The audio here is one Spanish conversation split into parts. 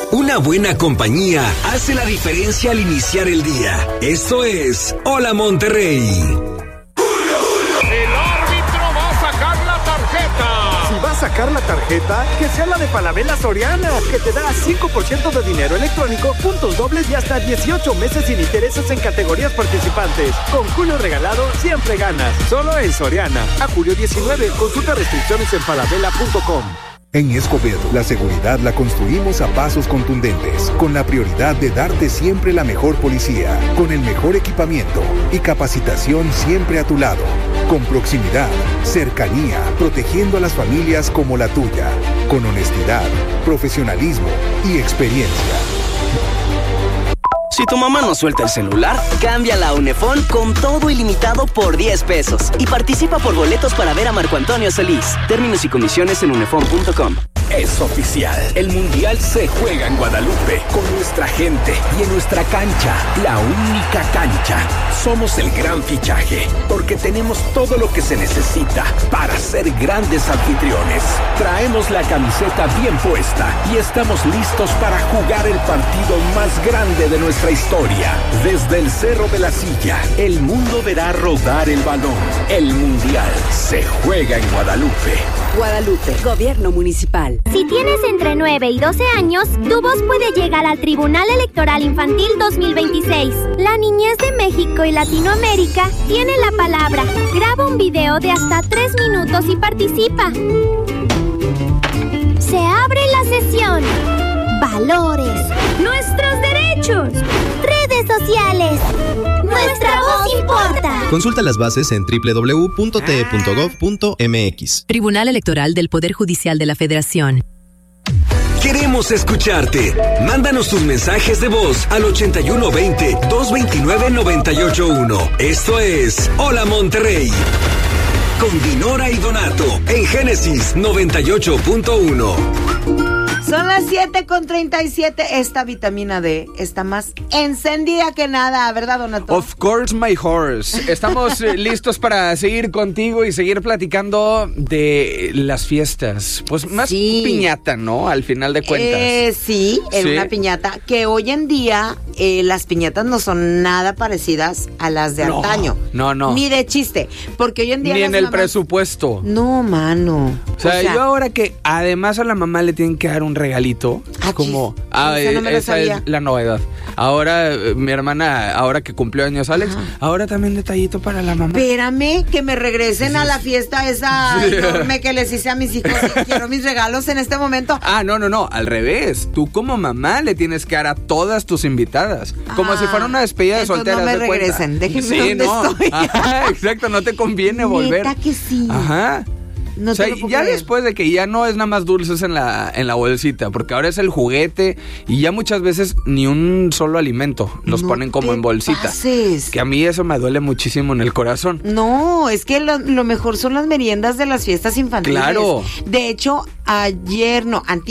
Una buena compañía hace la diferencia al iniciar el día. Esto es Hola Monterrey. El árbitro va a sacar la tarjeta. Si va a sacar la tarjeta, que sea la de Falabella Soriana, que te da 5% de dinero electrónico, puntos dobles y hasta 18 meses sin intereses en categorías participantes. Con Julio Regalado siempre ganas. Solo en Soriana. A julio 19, consulta restricciones en falabella.com. En Escobedo, la seguridad la construimos a pasos contundentes, con la prioridad de darte siempre la mejor policía, con el mejor equipamiento y capacitación siempre a tu lado, con proximidad, cercanía, protegiendo a las familias como la tuya, con honestidad, profesionalismo y experiencia. Si tu mamá no suelta el celular, cámbiala a Unefón con todo ilimitado por 10 pesos y participa por boletos para ver a Marco Antonio Solís. Términos y condiciones en unefón.com. Es oficial. El Mundial se juega en Guadalupe, con nuestra gente y en nuestra cancha, la única cancha. Somos el gran fichaje, porque tenemos todo lo que se necesita para ser grandes anfitriones. Traemos la camiseta bien puesta y estamos listos para jugar el partido más grande de nuestra historia. Desde el Cerro de la Silla, el mundo verá rodar el balón. El Mundial se juega en Guadalupe. Guadalupe, Gobierno Municipal. Si tienes entre 9 y 12 años, tu voz puede llegar al Tribunal Electoral Infantil 2026. La niñez de México y Latinoamérica tiene la palabra. Graba un video de hasta 3 minutos y participa. Se abre la sesión. Valores. Nuestros derechos. Redes sociales. Nuestra voz importa. Consulta las bases en www.te.gov.mx. Tribunal Electoral del Poder Judicial de la Federación. Queremos escucharte. Mándanos tus mensajes de voz al 8120-229-981. Esto es Hola Monterrey. Con Dinora y Donato en Génesis 98.1. Son las 7:37. Esta vitamina D está más encendida que nada, ¿verdad, Donato? Of course, my horse. Estamos listos para seguir contigo y seguir platicando de las fiestas. Pues más piñata, ¿no? Al final de cuentas. Sí, en una piñata. Que hoy en día las piñatas no son nada parecidas a las de antaño. No. Ni de chiste. Porque hoy en día ni en el presupuesto. No, mano. O sea, yo ahora que además a la mamá le tienen que dar un regalito, como esa es la novedad. Ahora mi hermana, ahora que cumplió años Alex, ahora también detallito para la mamá. Espérame que me regresen a la fiesta esa enorme que les hice a mis hijos y quiero mis regalos en este momento. No, al revés. Tú como mamá le tienes que dar a todas tus invitadas, como si fuera una despedida de solteras. No me regresen, déjenme donde estoy. Ajá, exacto, no te conviene volver. Neta que sí. Ajá. No, o sea, ya después de que ya no es nada más dulces en la bolsita, porque ahora es el juguete y ya muchas veces ni un solo alimento los ponen como en bolsita. Pases. Que a mí eso me duele muchísimo en el corazón. No, es que lo mejor son las meriendas de las fiestas infantiles. Claro. De hecho, antier,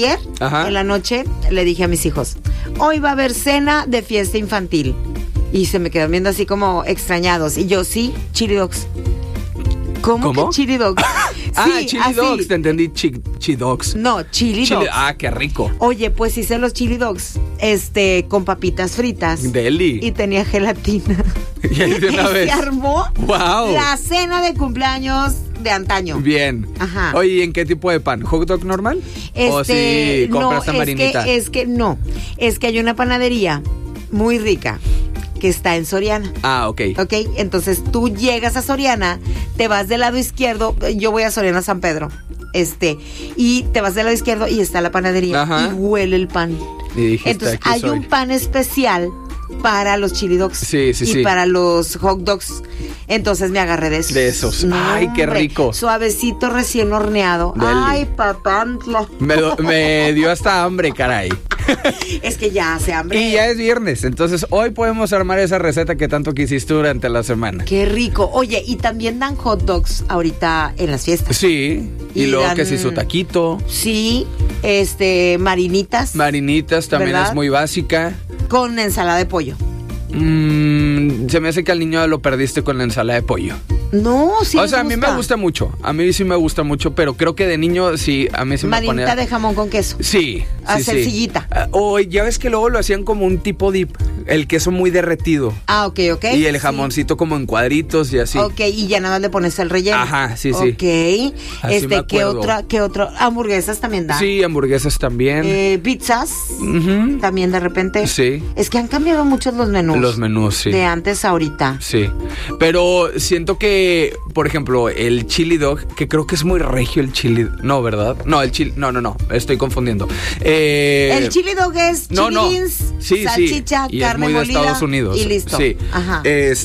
en la noche le dije a mis hijos, hoy va a haber cena de fiesta infantil. Y se me quedan viendo así como extrañados. Y yo, sí, chili dogs. ¿Cómo? Que chili dogs? Chili dogs, te entendí, chili dogs. No, chili dogs. Qué rico. Oye, pues hice los chili dogs, con papitas fritas. Deli. Y tenía gelatina. Y ahí de una vez. Se armó wow. La cena de cumpleaños de antaño. Bien. Ajá. Oye, ¿en qué tipo de pan? ¿Hot dog normal? ¿O si compras tamarinita? Es que hay una panadería muy rica que está en Soriana. Ok. Ok, entonces tú llegas a Soriana, te vas del lado izquierdo, yo voy a Soriana San Pedro, y te vas del lado izquierdo y está la panadería. Ajá. Y huele el pan. Y dijiste, entonces hay un pan especial para los chili dogs y para los hot dogs. Entonces me agarré de esos. De esos. Ay, qué rico. Suavecito, recién horneado. Deli. Ay, papantla. Me dio hasta hambre, caray. Es que ya hace hambre. Y ya es viernes, entonces hoy podemos armar esa receta que tanto quisiste durante la semana. Qué rico. Oye, y también dan hot dogs ahorita en las fiestas. Sí. Y luego que si su taquito. Sí. Marinitas. Marinitas también, ¿verdad? Es muy básica. Con ensalada de pollo. Se me hace que al niño lo perdiste con la ensalada de pollo. No, sí. O sea, a mí me gusta mucho. A mí sí me gusta mucho, pero creo que de niño sí, a mí sí me ponía... Marinita de jamón con queso. Sí. Sencillita. O ya ves que luego lo hacían como un tipo dip, el queso muy derretido. Ah, ok. Y el jamoncito como en cuadritos y así. Ok, y ya nada más le pones el relleno. Ajá, sí. Ok. Así me acuerdo. ¿Qué otra? Hamburguesas también da. Sí, hamburguesas también. Pizzas. También de repente. Sí. Es que han cambiado muchos los menús. Los menús, sí. De antes a ahorita. Sí. Pero siento que, por ejemplo, el chili dog, que creo que es muy regio el chili. No, ¿verdad? No, el chili. No. Estoy confundiendo. El chili dog es chili beans, salchicha, y carne es muy de molida. Estados Unidos. Y listo. Sí. Ajá.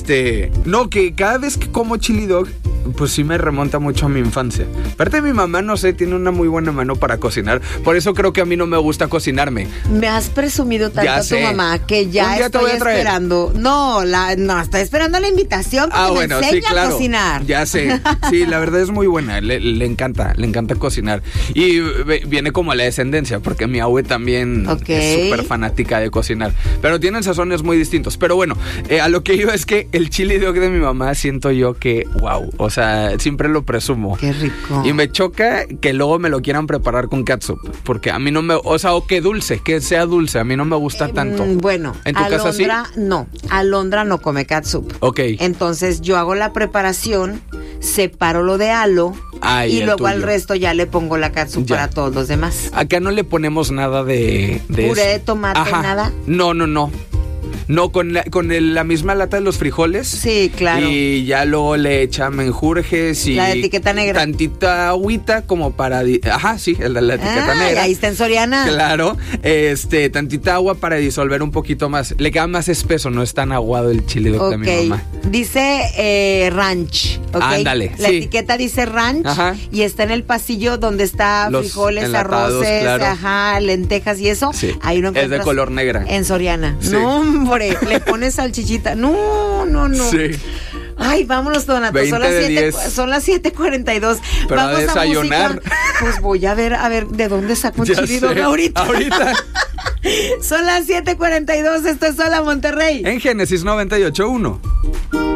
No, que cada vez que como chili dog, pues sí me remonta mucho a mi infancia. Aparte, mi mamá, no sé, tiene una muy buena mano para cocinar. Por eso creo que a mí no me gusta cocinarme. Me has presumido tanto a tu mamá que ya estoy esperando. No, estoy esperando la invitación porque me enseña a cocinar. Ya sé. Sí, la verdad es muy buena. Le encanta cocinar. Y viene como a la descendencia, porque mi abue también es súper fanática de cocinar. Pero tienen sazones muy distintos. Pero bueno, a lo que iba es que el chili dog de mi mamá siento yo que, wow, o sea, siempre lo presumo. Qué rico. Y me choca que luego me lo quieran preparar con catsup, porque a mí no me, o sea, o que sea dulce, a mí no me gusta tanto. Bueno, ¿en tu casa sí? No, Alondra no come catsup. Ok. Entonces yo hago la preparación, separo lo de alo y luego al resto ya le pongo la catsup para todos los demás. Acá no le ponemos nada de puré eso. De tomate, nada. No. No, con la misma lata de los frijoles. Sí, claro. Y ya luego le echa menjurjes y... La etiqueta negra. Tantita agüita como para... Ajá, sí, la etiqueta negra. Ahí está en Soriana. Claro. Tantita agua para disolver un poquito más. Le queda más espeso, no es tan aguado el chili dog de mi mamá. Dice ranch, ¿ok? Ándale, La etiqueta dice ranch. Ajá. Y está en el pasillo donde está los frijoles, arroces, claro. Lentejas y eso. Sí. Ahí lo encuentras. Es de color negra. En Soriana. Sí. No, hombre, le pones salchichita. No. Sí. Ay, vámonos, Donato. Son las 7:42. Pero vamos a desayunar. Pues voy a ver de dónde saco un chili dog ahorita. Son las 7:42. Esto es Hola Monterrey. En Génesis 98.1.